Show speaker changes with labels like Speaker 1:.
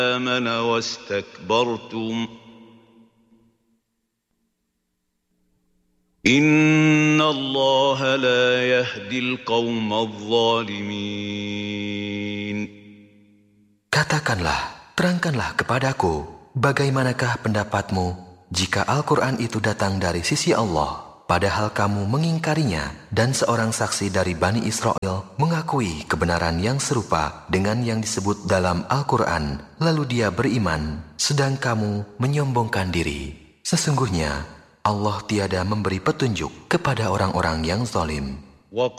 Speaker 1: آمن واستكبرتم إن الله لا يهدي القوم الظالمين.
Speaker 2: Katakanlah, terangkanlah kepadaku, bagaimanakah pendapatmu jika Al-Quran itu datang dari sisi Allah, padahal kamu mengingkarinya, dan seorang saksi dari Bani Israel mengakui kebenaran yang serupa dengan yang disebut dalam Al-Quran, lalu dia beriman, sedang kamu menyombongkan diri. Sesungguhnya Allah tiada memberi petunjuk kepada orang-orang yang zalim.